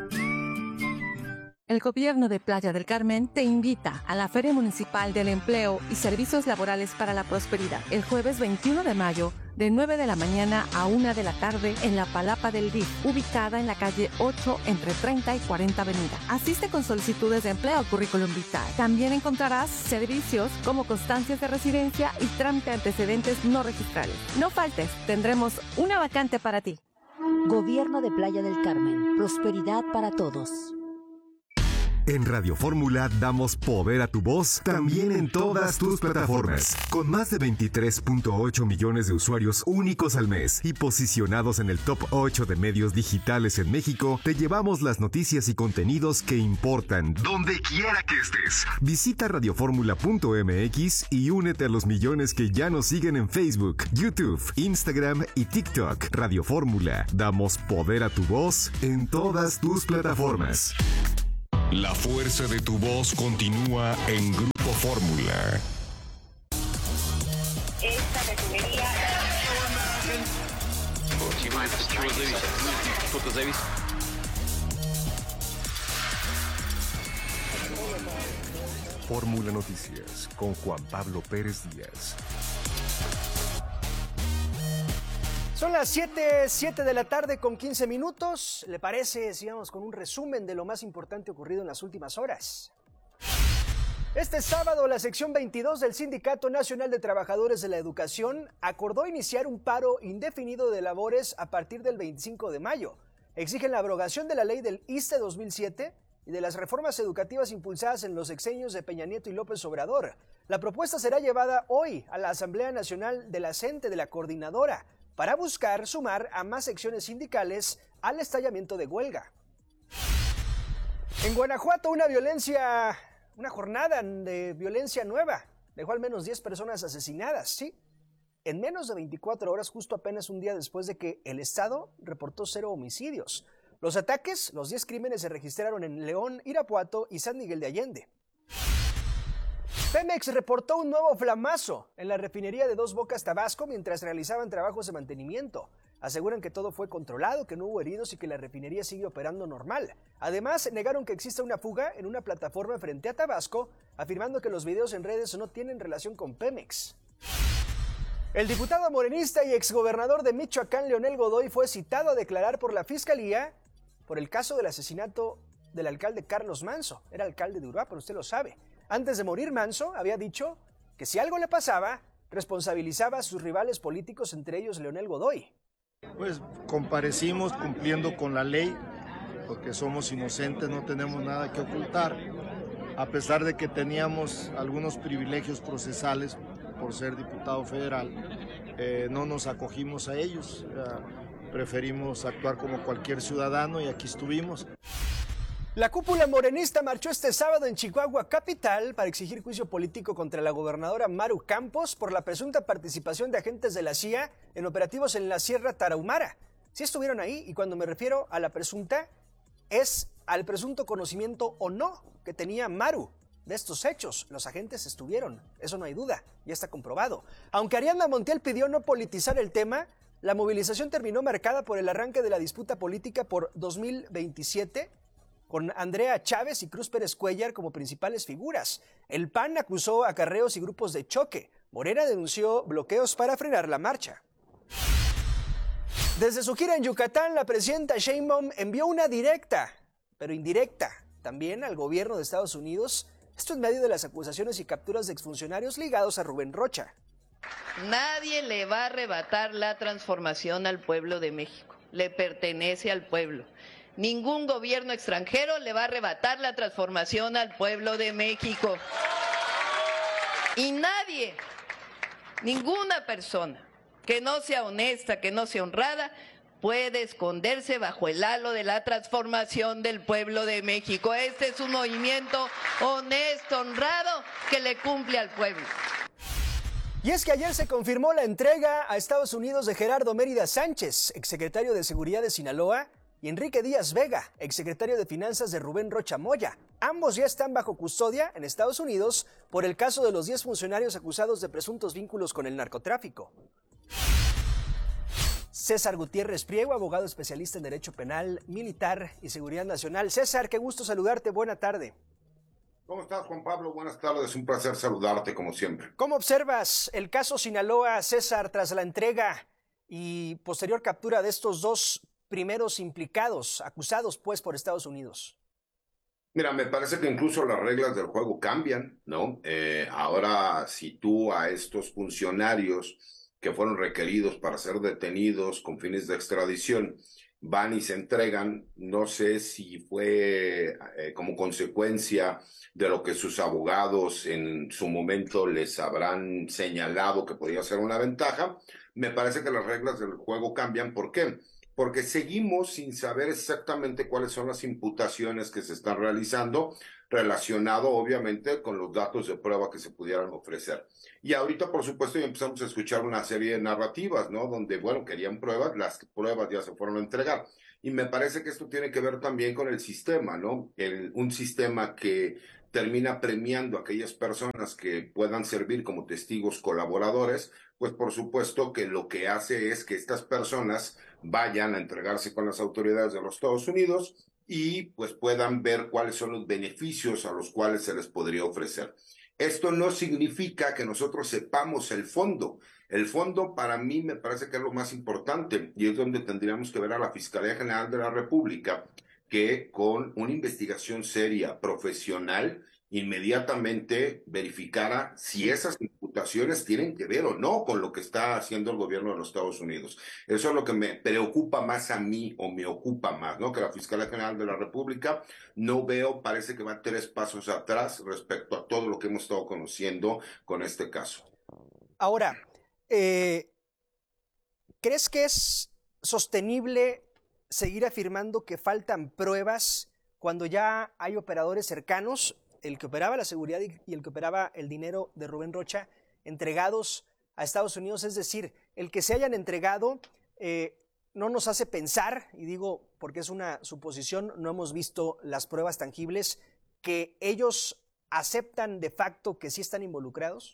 El Gobierno de Playa del Carmen te invita a la Feria Municipal del Empleo y Servicios Laborales para la Prosperidad el jueves veintiuno de mayo de nueve de la mañana a una de la tarde en la Palapa del D I F, ubicada en la calle ocho entre treinta y cuarenta Avenida. Asiste con solicitudes de empleo, currículum vitae. También encontrarás servicios como constancias de residencia y trámite de antecedentes no registrables. No faltes, tendremos una vacante para ti. Gobierno de Playa del Carmen, prosperidad para todos. En Radio Fórmula damos poder a tu voz también en todas tus plataformas. Con más de veintitrés punto ocho millones de usuarios únicos al mes y posicionados en el top ocho de medios digitales en México, te llevamos las noticias y contenidos que importan donde quiera que estés. Visita radioformula punto m x y únete a los millones que ya nos siguen en Facebook, YouTube, Instagram y TikTok. Radio Fórmula, damos poder a tu voz en todas tus plataformas. La fuerza de tu voz continúa en Grupo Fórmula. Esta refinería... Fórmula Noticias con Juan Pablo Pérez Díaz. Son las siete, siete de la tarde con quince minutos. ¿Le parece? Sigamos con un resumen de lo más importante ocurrido en las últimas horas. Este sábado, la sección veintidós del Sindicato Nacional de Trabajadores de la Educación acordó iniciar un paro indefinido de labores a partir del veinticinco de mayo. Exigen la abrogación de la ley del I S S S T E dos mil siete y de las reformas educativas impulsadas en los sexenios de Peña Nieto y López Obrador. La propuesta será llevada hoy a la Asamblea Nacional de la CENTE de la Coordinadora, para buscar sumar a más secciones sindicales al estallamiento de huelga. En Guanajuato, una violencia, una jornada de violencia nueva dejó al menos diez personas asesinadas, sí, en menos de veinticuatro horas, justo apenas un día después de que el Estado reportó cero homicidios. Los ataques, los diez crímenes se registraron en León, Irapuato y San Miguel de Allende. Pemex reportó un nuevo flamazo en la refinería de Dos Bocas, Tabasco, mientras realizaban trabajos de mantenimiento. Aseguran que todo fue controlado, que no hubo heridos y que la refinería sigue operando normal. Además, negaron que exista una fuga en una plataforma frente a Tabasco, afirmando que los videos en redes no tienen relación con Pemex. El diputado morenista y exgobernador de Michoacán, Leonel Godoy, fue citado a declarar por la Fiscalía por el caso del asesinato del alcalde Carlos Manso. Era alcalde de Uruapan, usted lo sabe. Antes de morir, Manso había dicho que si algo le pasaba, responsabilizaba a sus rivales políticos, entre ellos Leonel Godoy. Pues comparecimos cumpliendo con la ley, porque somos inocentes, no tenemos nada que ocultar, a pesar de que teníamos algunos privilegios procesales por ser diputado federal, eh, no nos acogimos a ellos, eh, preferimos actuar como cualquier ciudadano y aquí estuvimos. La cúpula morenista marchó este sábado en Chihuahua capital para exigir juicio político contra la gobernadora Maru Campos por la presunta participación de agentes de la C I A en operativos en la Sierra Tarahumara. Sí estuvieron ahí, y cuando me refiero a la presunta, es al presunto conocimiento o no que tenía Maru de estos hechos. Los agentes estuvieron, eso no hay duda, ya está comprobado. Aunque Ariadna Montiel pidió no politizar el tema, la movilización terminó marcada por el arranque de la disputa política por dos mil veintisiete, con Andrea Chávez y Cruz Pérez Cuellar como principales figuras. El P A N acusó acarreos y grupos de choque. Morena denunció bloqueos para frenar la marcha. Desde su gira en Yucatán, la presidenta Sheinbaum envió una directa, pero indirecta, también al gobierno de Estados Unidos. Esto en medio de las acusaciones y capturas de exfuncionarios ligados a Rubén Rocha. Nadie le va a arrebatar la transformación al pueblo de México. Le pertenece al pueblo. Ningún gobierno extranjero le va a arrebatar la transformación al pueblo de México. Y nadie, ninguna persona que no sea honesta, que no sea honrada, puede esconderse bajo el halo de la transformación del pueblo de México. Este es un movimiento honesto, honrado, que le cumple al pueblo. Y es que ayer se confirmó la entrega a Estados Unidos de Gerardo Mérida Sánchez, exsecretario de Seguridad de Sinaloa, y Enrique Díaz Vega, exsecretario de Finanzas de Rubén Rocha Moya. Ambos ya están bajo custodia en Estados Unidos por el caso de los diez funcionarios acusados de presuntos vínculos con el narcotráfico. César Gutiérrez Priego, abogado especialista en Derecho Penal, Militar y Seguridad Nacional. César, qué gusto saludarte, buena tarde. ¿Cómo estás, Juan Pablo? Buenas tardes, un placer saludarte como siempre. ¿Cómo observas el caso Sinaloa, César, tras la entrega y posterior captura de estos dos primeros implicados, acusados pues por Estados Unidos? Mira, me parece que incluso las reglas del juego cambian, ¿no? Eh, ahora, si tú a estos funcionarios que fueron requeridos para ser detenidos con fines de extradición van y se entregan. No sé si fue eh, como consecuencia de lo que sus abogados en su momento les habrán señalado que podía ser una ventaja. Me parece que las reglas del juego cambian. ¿Por qué? Porque seguimos sin saber exactamente cuáles son las imputaciones que se están realizando, relacionado obviamente con los datos de prueba que se pudieran ofrecer. Y ahorita, por supuesto, ya empezamos a escuchar una serie de narrativas, ¿no? Donde, bueno, querían pruebas, las pruebas ya se fueron a entregar. Y me parece que esto tiene que ver también con el sistema, ¿no? El, un sistema que termina premiando a aquellas personas que puedan servir como testigos colaboradores, pues por supuesto que lo que hace es que estas personas vayan a entregarse con las autoridades de los Estados Unidos y pues puedan ver cuáles son los beneficios a los cuales se les podría ofrecer. Esto no significa que nosotros sepamos el fondo. El fondo para mí me parece que es lo más importante y es donde tendríamos que ver a la Fiscalía General de la República que con una investigación seria, profesional, inmediatamente verificara si esas imputaciones tienen que ver o no con lo que está haciendo el gobierno de los Estados Unidos. Eso es lo que me preocupa más a mí o me ocupa más, ¿no? Que la Fiscalía General de la República no veo, parece que va tres pasos atrás respecto a todo lo que hemos estado conociendo con este caso. Ahora, eh, ¿crees que es sostenible seguir afirmando que faltan pruebas cuando ya hay operadores cercanos, el que operaba la seguridad y el que operaba el dinero de Rubén Rocha, entregados a Estados Unidos? Es decir, el que se hayan entregado eh, no nos hace pensar, y digo porque es una suposición, no hemos visto las pruebas tangibles, que ellos aceptan de facto que sí están involucrados.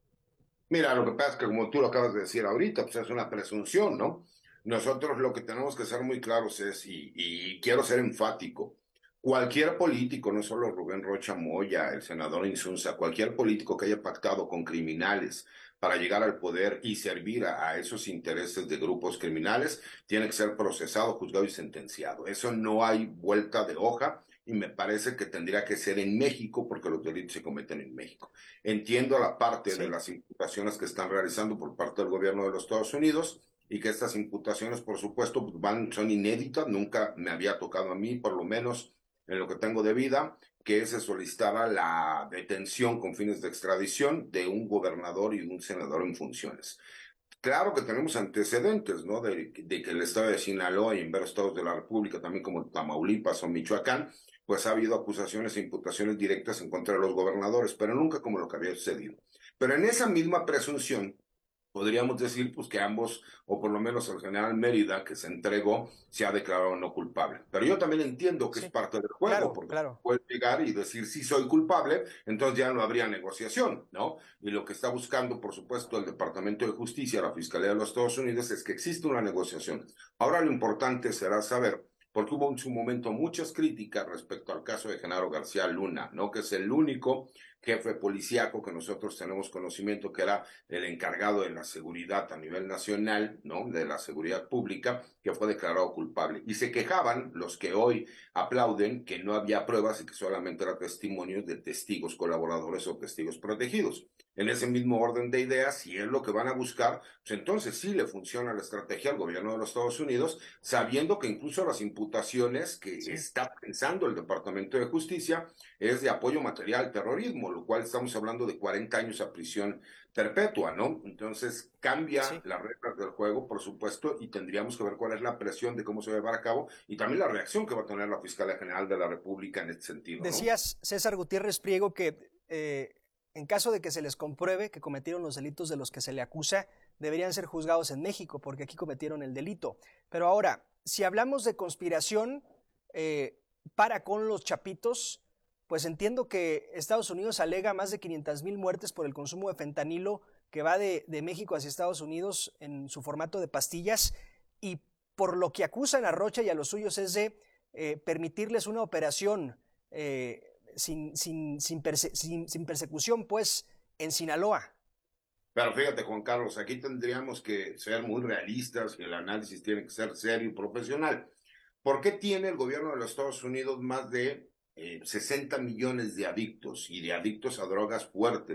Mira, lo que pasa es que como tú lo acabas de decir ahorita, pues es una presunción, ¿no? Nosotros lo que tenemos que ser muy claros es, y, y quiero ser enfático, cualquier político, no solo Rubén Rocha Moya, el senador Insunza, cualquier político que haya pactado con criminales para llegar al poder y servir a, a esos intereses de grupos criminales, tiene que ser procesado, juzgado y sentenciado. Eso no hay vuelta de hoja y me parece que tendría que ser en México porque los delitos se cometen en México. Entiendo la parte sí. de las imputaciones que están realizando por parte del gobierno de los Estados Unidos, y que estas imputaciones, por supuesto, van, son inéditas, nunca me había tocado a mí, por lo menos en lo que tengo de vida, que se solicitara la detención con fines de extradición de un gobernador y un senador en funciones. Claro que tenemos antecedentes, ¿no? De, de que el estado de Sinaloa y en varios estados de la República, también como Tamaulipas o Michoacán, pues ha habido acusaciones e imputaciones directas en contra de los gobernadores, pero nunca como lo que había sucedido. Pero en esa misma presunción, podríamos decir pues que ambos, o por lo menos el general Mérida, que se entregó, se ha declarado no culpable. Pero yo también entiendo que sí. es parte del juego, claro, porque claro. puede llegar y decir sí soy culpable, entonces ya no habría negociación, ¿no? Y lo que está buscando, por supuesto, el Departamento de Justicia, la Fiscalía de los Estados Unidos, es que existe una negociación. Ahora lo importante será saber, porque hubo en su momento muchas críticas respecto al caso de Genaro García Luna, ¿no? Que es el único jefe policíaco que nosotros tenemos conocimiento que era el encargado de la seguridad a nivel nacional, ¿no? De la seguridad pública, que fue declarado culpable. Y se quejaban los que hoy aplauden que no había pruebas y que solamente eran testimonios de testigos colaboradores o testigos protegidos. En ese mismo orden de ideas, si es lo que van a buscar, pues entonces sí le funciona la estrategia al gobierno de los Estados Unidos, sabiendo que incluso las imputaciones que sí. está pensando el Departamento de Justicia es de apoyo material al terrorismo, lo cual estamos hablando de cuarenta años a prisión perpetua, ¿no? Entonces cambia sí. las reglas del juego, por supuesto, y tendríamos que ver cuál es la presión de cómo se va a llevar a cabo y también la reacción que va a tener la Fiscalía General de la República en este sentido, ¿no? Decías, César Gutiérrez Priego, que eh, en caso de que se les compruebe que cometieron los delitos de los que se le acusa, deberían ser juzgados en México, porque aquí cometieron el delito. Pero ahora, si hablamos de conspiración eh, para con los chapitos, pues entiendo que Estados Unidos alega más de quinientas mil muertes por el consumo de fentanilo que va de, de México hacia Estados Unidos en su formato de pastillas, y por lo que acusan a Rocha y a los suyos es de eh, permitirles una operación eh, sin, sin, sin, perse sin, sin persecución, pues, en Sinaloa. Pero fíjate, Juan Carlos, aquí tendríamos que ser muy realistas y el análisis tiene que ser serio y profesional. ¿Por qué tiene el gobierno de los Estados Unidos más de eh, sesenta millones de adictos y de adictos a drogas fuertes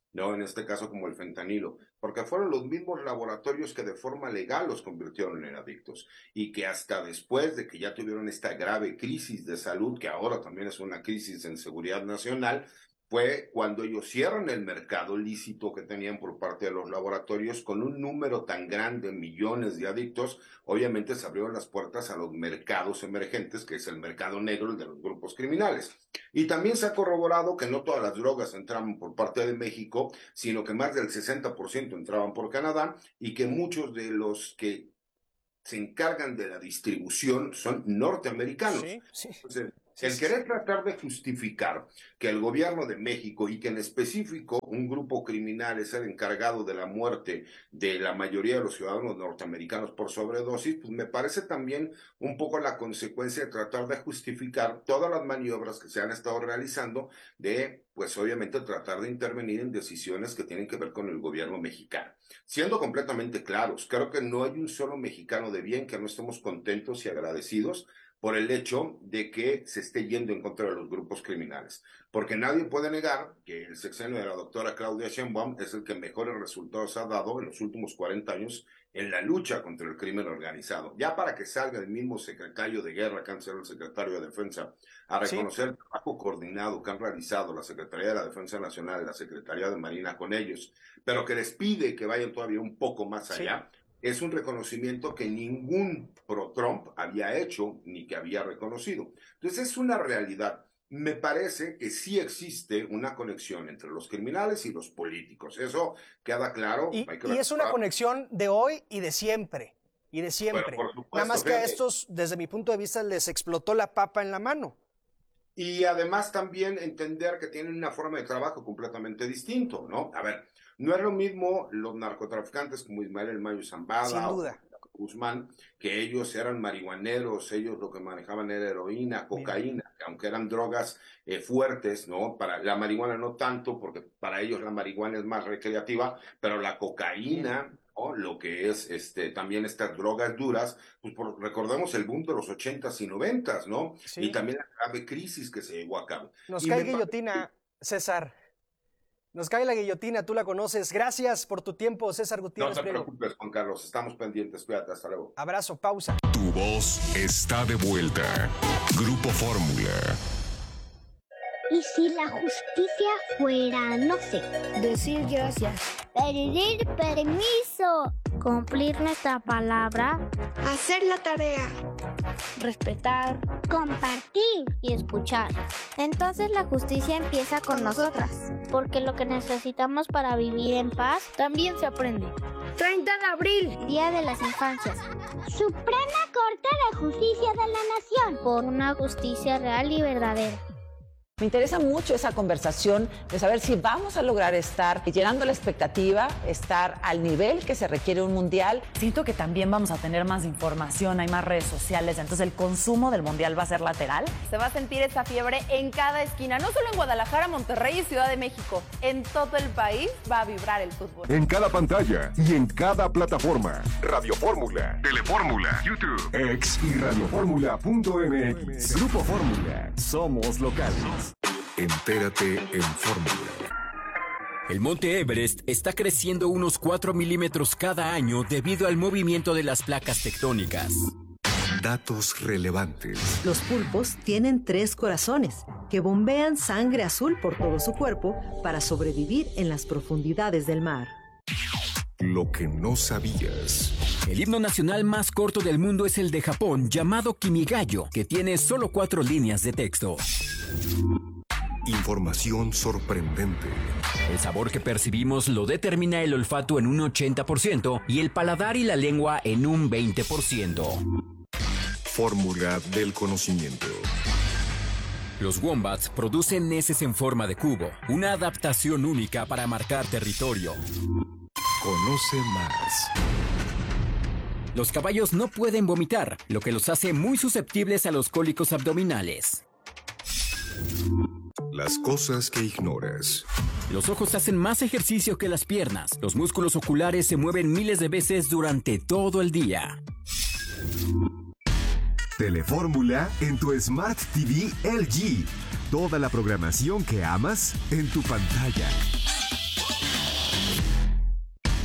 ¿no? En este caso como el fentanilo, porque fueron los mismos laboratorios que de forma legal los convirtieron en adictos y que hasta después de que ya tuvieron esta grave crisis de salud, que ahora también es una crisis en seguridad nacional, fue cuando ellos cierran el mercado lícito que tenían por parte de los laboratorios con un número tan grande, millones de adictos. Obviamente se abrieron las puertas a los mercados emergentes, que es el mercado negro, el de los grupos criminales. Y también se ha corroborado que no todas las drogas entraban por parte de México, sino que más del sesenta por ciento entraban por Canadá y que muchos de los que se encargan de la distribución son norteamericanos. Sí, sí. Entonces, el querer tratar de justificar que el gobierno de México y que en específico un grupo criminal es el encargado de la muerte de la mayoría de los ciudadanos norteamericanos por sobredosis, pues me parece también un poco la consecuencia de tratar de justificar todas las maniobras que se han estado realizando de, pues obviamente, tratar de intervenir en decisiones que tienen que ver con el gobierno mexicano. Siendo completamente claros, creo que no hay un solo mexicano de bien que no estemos contentos y agradecidos por el hecho de que se esté yendo en contra de los grupos criminales. Porque nadie puede negar que el sexenio de la doctora Claudia Sheinbaum es el que mejores resultados ha dado en los últimos cuarenta años en la lucha contra el crimen organizado. Ya para que salga el mismo secretario de Guerra, que antes era el secretario de Defensa, a reconocer sí. el trabajo coordinado que han realizado la Secretaría de la Defensa Nacional y la Secretaría de Marina con ellos, pero que les pide que vayan todavía un poco más allá, sí. es un reconocimiento que ningún pro-Trump había hecho ni que había reconocido. Entonces es una realidad. Me parece que sí existe una conexión entre los criminales y los políticos. Eso queda claro. Y, y es una conexión de hoy y de siempre. Y de siempre. Bueno, por supuesto, nada más que a estos, desde mi punto de vista, les explotó la papa en la mano. Y además también entender que tienen una forma de trabajo completamente distinto, ¿no? A ver, no es lo mismo los narcotraficantes como Ismael El Mayo Zambada Sin duda. o Guzmán, que ellos eran marihuaneros, ellos lo que manejaban era heroína, cocaína, Bien. aunque eran drogas eh, fuertes, ¿no? Para la marihuana no tanto, porque para ellos la marihuana es más recreativa, pero la cocaína, ¿no? Lo que es este también estas drogas duras, pues por, recordemos el boom de los ochentas y noventas, ¿no? Sí. Y también la grave crisis que se llevó a cabo. Nos y cae guillotina, César. Nos cae la guillotina, tú la conoces. Gracias por tu tiempo, César Gutiérrez. No te preocupes, Juan Carlos, estamos pendientes. Cuídate, hasta luego. Abrazo, pausa. Tu voz está de vuelta. Grupo Fórmula. ¿Y si la justicia fuera, no sé, decir gracias, pedir permiso, cumplir nuestra palabra, hacer la tarea, respetar, compartir y escuchar? Entonces la justicia empieza con nosotras, porque lo que necesitamos para vivir en paz también se aprende. treinta de abril, Día de las Infancias. Suprema Corte de Justicia de la Nación, por una justicia real y verdadera. Me interesa mucho esa conversación de saber si vamos a lograr estar llenando la expectativa, estar al nivel que se requiere un mundial. Siento que también vamos a tener más información, hay más redes sociales, entonces el consumo del mundial va a ser lateral. Se va a sentir esa fiebre en cada esquina, no solo en Guadalajara, Monterrey y Ciudad de México. En todo el país va a vibrar el fútbol. En cada pantalla y en cada plataforma. Radio Fórmula, Telefórmula, YouTube, X y radioformula punto m x. Grupo Fórmula. Somos locales. Entérate en Fórmula. El monte Everest está creciendo unos cuatro milímetros cada año debido al movimiento de las placas tectónicas. Datos relevantes. Los pulpos tienen tres corazones que bombean sangre azul por todo su cuerpo para sobrevivir en las profundidades del mar. Lo que no sabías. El himno nacional más corto del mundo es el de Japón, llamado Kimigayo, que tiene solo cuatro líneas de texto. Información sorprendente. El sabor que percibimos lo determina el olfato en un ochenta por ciento y el paladar y la lengua en un veinte por ciento. Fórmula del conocimiento. Los wombats producen heces en forma de cubo, una adaptación única para marcar territorio. Conoce más. Los caballos no pueden vomitar, lo que los hace muy susceptibles a los cólicos abdominales. Las cosas que ignoras. Los ojos hacen más ejercicio que las piernas. Los músculos oculares se mueven miles de veces durante todo el día. Telefórmula en tu Smart T V L G. Toda la programación que amas en tu pantalla.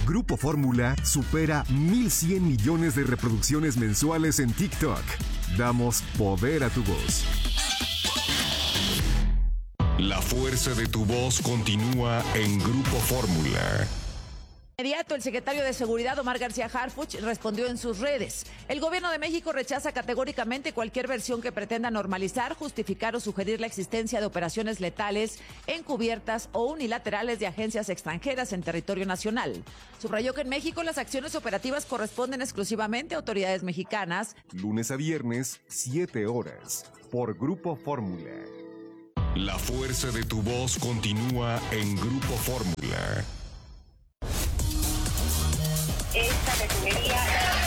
Grupo Fórmula supera mil cien millones de reproducciones mensuales en TikTok. Damos poder a tu voz. La fuerza de tu voz continúa en Grupo Fórmula. Inmediato, el secretario de Seguridad, Omar García Harfuch, respondió en sus redes. El gobierno de México rechaza categóricamente cualquier versión que pretenda normalizar, justificar o sugerir la existencia de operaciones letales, encubiertas o unilaterales de agencias extranjeras en territorio nacional. Subrayó que en México las acciones operativas corresponden exclusivamente a autoridades mexicanas. Lunes a viernes, siete horas, por Grupo Fórmula. La fuerza de tu voz continúa en Grupo Fórmula. Esta refinería.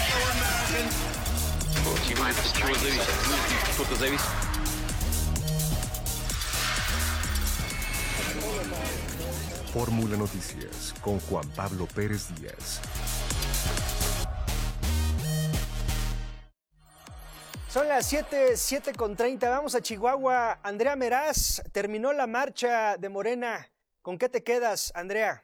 Fórmula Noticias con Juan Pablo Pérez Díaz. Son las siete, siete con treinta. Vamos a Chihuahua. Andrea Meraz, terminó la marcha de Morena. ¿Con qué te quedas, Andrea?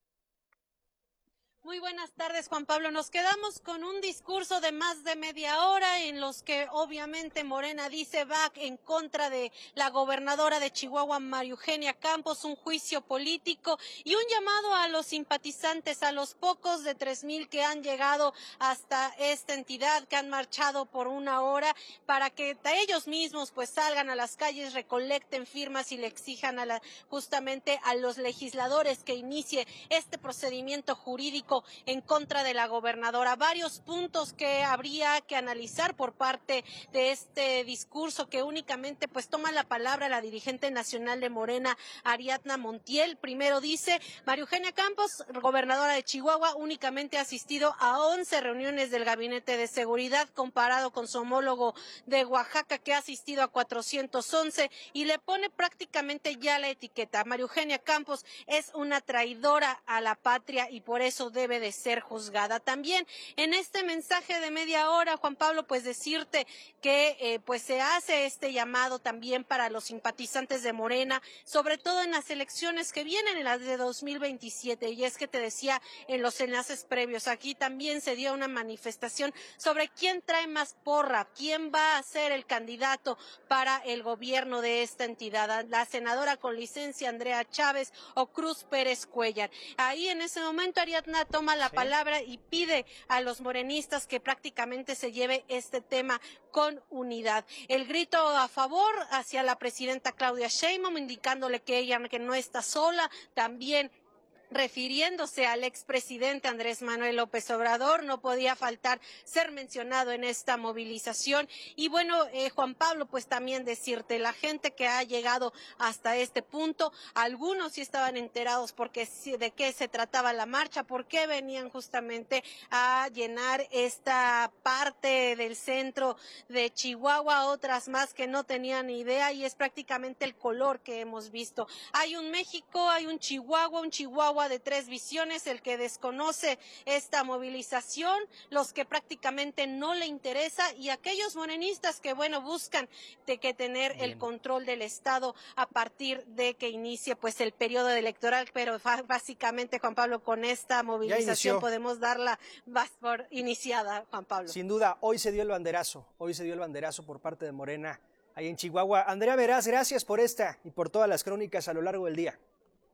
Muy buenas tardes, Juan Pablo. Nos quedamos con un discurso de más de media hora en los que obviamente Morena dice va en contra de la gobernadora de Chihuahua, María Eugenia Campos, un juicio político y un llamado a los simpatizantes, a los pocos de tres mil que han llegado hasta esta entidad, que han marchado por una hora, para que ellos mismos pues salgan a las calles, recolecten firmas y le exijan a la, justamente a los legisladores que inicie este procedimiento jurídico en contra de la gobernadora. Varios puntos que habría que analizar por parte de este discurso que únicamente pues toma la palabra la dirigente nacional de Morena, Ariadna Montiel. Primero dice, María Eugenia Campos, gobernadora de Chihuahua, únicamente ha asistido a once reuniones del Gabinete de Seguridad, comparado con su homólogo de Oaxaca, que ha asistido a cuatrocientos once, y le pone prácticamente ya la etiqueta. María Eugenia Campos es una traidora a la patria y por eso debe debe de ser juzgada. También en este mensaje de media hora, Juan Pablo, pues decirte que eh, pues se hace este llamado también para los simpatizantes de Morena, sobre todo en las elecciones que vienen, en las de dos mil veintisiete, y es que te decía en los enlaces previos, aquí también se dio una manifestación sobre quién trae más porra, quién va a ser el candidato para el gobierno de esta entidad, la senadora con licencia Andrea Chávez o Cruz Pérez Cuellar. Ahí en ese momento Ariadna toma la sí. palabra y pide a los morenistas que prácticamente se lleve este tema con unidad. El grito a favor hacia la presidenta Claudia Sheinbaum, indicándole que ella que no está sola, también refiriéndose al expresidente Andrés Manuel López Obrador, no podía faltar ser mencionado en esta movilización. Y bueno, eh, Juan Pablo, pues también decirte, la gente que ha llegado hasta este punto, algunos sí estaban enterados porque de qué se trataba la marcha, por qué venían justamente a llenar esta parte del centro de Chihuahua, otras más que no tenían ni idea, y es prácticamente el color que hemos visto. Hay un México, hay un Chihuahua, un Chihuahua de tres visiones, el que desconoce esta movilización, los que prácticamente no le interesa, y aquellos morenistas que, bueno, buscan de que tener Bien. el control del Estado a partir de que inicie pues el periodo electoral, pero básicamente, Juan Pablo, con esta movilización podemos darla por iniciada, Juan Pablo. Sin duda, hoy se dio el banderazo, hoy se dio el banderazo por parte de Morena ahí en Chihuahua. Andrea Meraz, gracias por esta y por todas las crónicas a lo largo del día.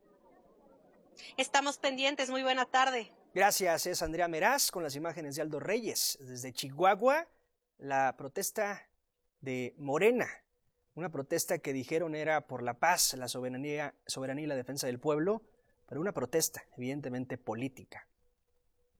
Estamos pendientes, muy buena tarde. Gracias, es Andrea Meraz con las imágenes de Aldo Reyes. Desde Chihuahua, la protesta de Morena, una protesta que dijeron era por la paz, la soberanía, soberanía y la defensa del pueblo, pero una protesta evidentemente política.